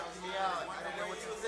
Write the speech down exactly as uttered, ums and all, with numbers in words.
checking me out. I didn't know what to